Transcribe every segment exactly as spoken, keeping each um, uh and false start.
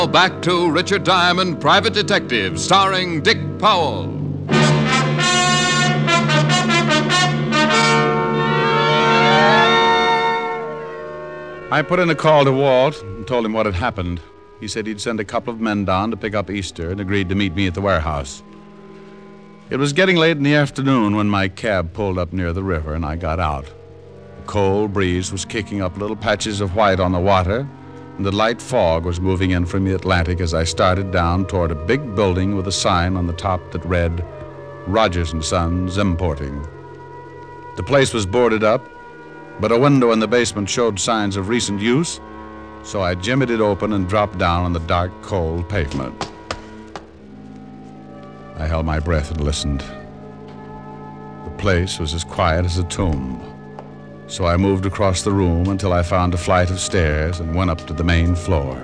Back to Richard Diamond, Private Detective, starring Dick Powell. I put in a call to Walt and told him what had happened. He said he'd send a couple of men down to pick up Easter and agreed to meet me at the warehouse. It was getting late in the afternoon when my cab pulled up near the river and I got out. The cold breeze was kicking up little patches of white on the water, and the light fog was moving in from the Atlantic as I started down toward a big building with a sign on the top that read, Rogers and Sons Importing. The place was boarded up, but a window in the basement showed signs of recent use, so I jimmied it open and dropped down on the dark, cold pavement. I held my breath and listened. The place was as quiet as a tomb. So I moved across the room until I found a flight of stairs and went up to the main floor.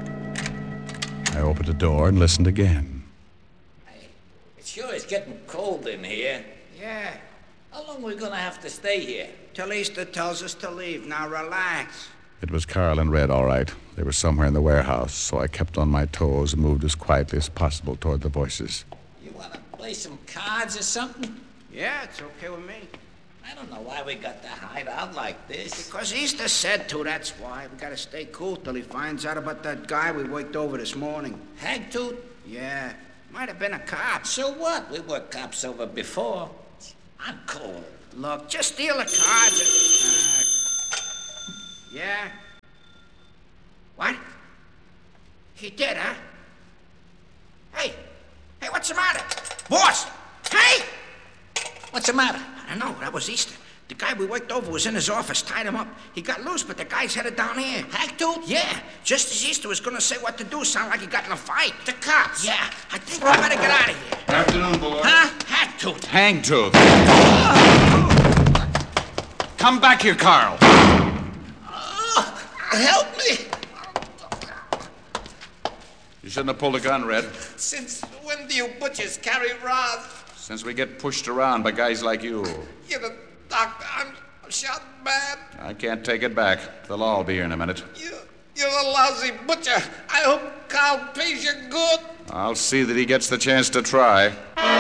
I opened the door and listened again. Hey, it sure is getting cold in here. Yeah. How long are we gonna have to stay here? Till Easter tells us to leave. Now relax. It was Carl and Red, all right. They were somewhere in the warehouse, so I kept on my toes and moved as quietly as possible toward the voices. You wanna play some cards or something? Yeah, it's okay with me. I don't know why we got to hide out like this. Because Easter said to, that's why. We gotta stay cool till he finds out about that guy we worked over this morning. Hagtooth? Yeah. Might have been a cop. So what? We were cops over before. I'm cold. Look, just steal the cards and... Uh, yeah? What? He did, huh? Hey! Hey, what's the matter? Boss! Hey! What's the matter? I don't know. That was Easter. The guy we worked over was in his office, tied him up. He got loose, but the guy's headed down here. Hagtooth? Yeah. Just as Easter was gonna say what to do, sound like he got in a fight. The cops? Yeah. I think we better get out of here. Afternoon, boy. Huh? Hagtooth. Hangtooth. Come back here, Carl. Oh, help me. You shouldn't have pulled a gun, Red. Since when do you butchers carry rods? Since we get pushed around by guys like you. You're the doctor. I'm shot bad. I can't take it back. They'll all be here in a minute. You, you're a lousy butcher. I hope Carl pays you good. I'll see that he gets the chance to try.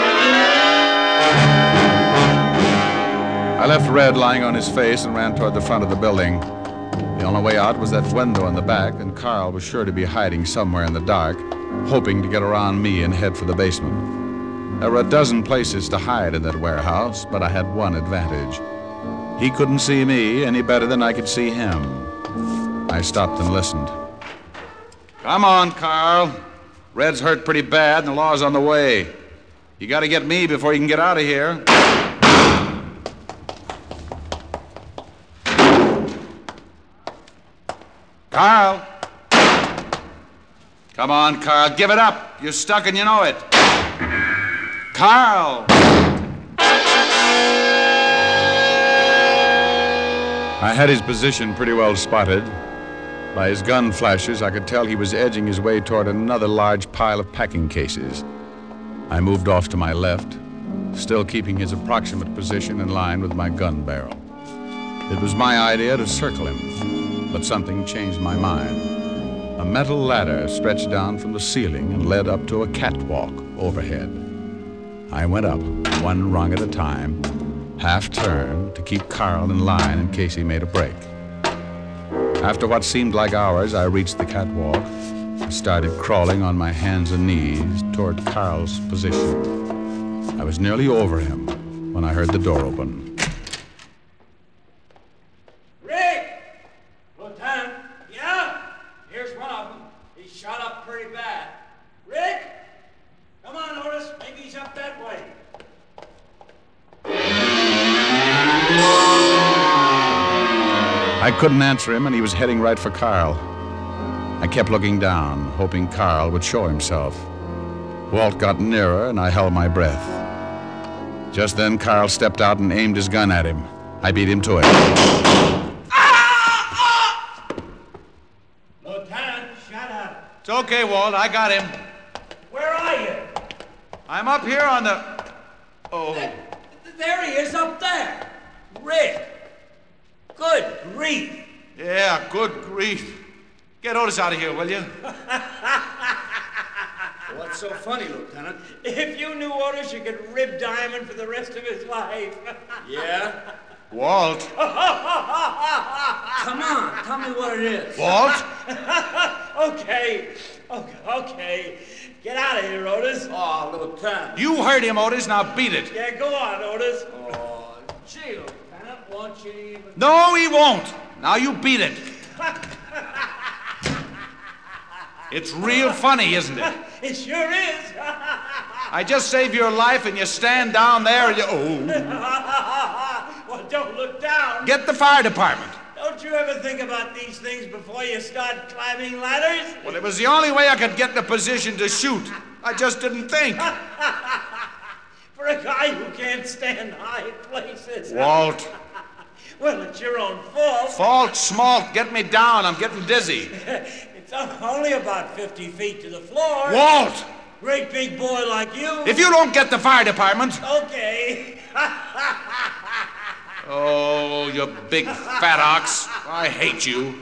I left Red lying on his face and ran toward the front of the building. The only way out was that window in the back, and Carl was sure to be hiding somewhere in the dark, hoping to get around me and head for the basement. There were a dozen places to hide in that warehouse, but I had one advantage. He couldn't see me any better than I could see him. I stopped and listened. Come on, Carl. Red's hurt pretty bad, and the law's on the way. You gotta get me before you can get out of here. Carl! Come on, Carl, give it up. You're stuck and you know it. Carl! I had his position pretty well spotted. By his gun flashes, I could tell he was edging his way toward another large pile of packing cases. I moved off to my left, still keeping his approximate position in line with my gun barrel. It was my idea to circle him, but something changed my mind. A metal ladder stretched down from the ceiling and led up to a catwalk overhead. I went up, one rung at a time, half-turned to keep Carl in line in case he made a break. After what seemed like hours, I reached the catwalk and started crawling on my hands and knees toward Carl's position. I was nearly over him when I heard the door open. Rick! Lieutenant? Yeah? Here's one of them. He's shot up pretty bad. Rick? Come on, Otis. Maybe he's up that way. I couldn't answer him, and he was heading right for Carl. I kept looking down, hoping Carl would show himself. Walt got nearer, and I held my breath. Just then, Carl stepped out and aimed his gun at him. I beat him to it. Ah! Ah! Lieutenant, shut up. It's okay, Walt. I got him. Where are you? I'm up here on the... Oh. There, there he is up there. Rick. Good grief. Yeah, good grief. Get Otis out of here, will you? What's so funny, Lieutenant? If you knew Otis, you could rib Diamond for the rest of his life. Yeah? Walt. Come on, tell me what it is. Walt? Okay, okay, okay. Get out of here, Otis. Oh, Lieutenant. You heard him, Otis. Now beat it. Yeah, go on, Otis. Oh, gee, Lieutenant, won't you even... No, he won't. Now you beat it. It's real funny, isn't it? It sure is. I just saved your life and you stand down there and you... Oh. Well, don't look down. Get the fire department. Don't you ever think about these things before you start climbing ladders? Well, it was the only way I could get in a position to shoot. I just didn't think. For a guy who can't stand high places. Walt. Well, it's your own fault. Fault, smalt. Get me down. I'm getting dizzy. It's only about fifty feet to the floor. Walt! Great big boy like you. If you don't get the fire department... Okay. Oh, you big fat ox. I hate you.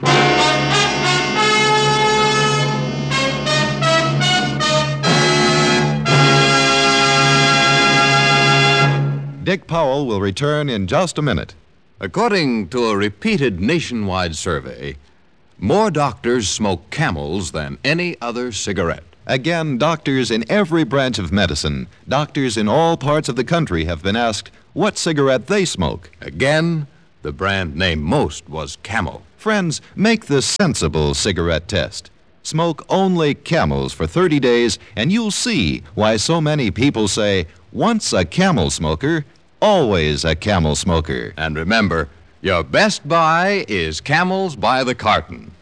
Dick Powell will return in just a minute. According to a repeated nationwide survey, more doctors smoke Camels than any other cigarette. Again, doctors in every branch of medicine, doctors in all parts of the country have been asked what cigarette they smoke. Again, the brand named most was Camel. Friends, make the sensible cigarette test. Smoke only Camels for thirty days, and you'll see why so many people say, once a Camel smoker, always a Camel smoker. And remember, your best buy is Camels by the carton.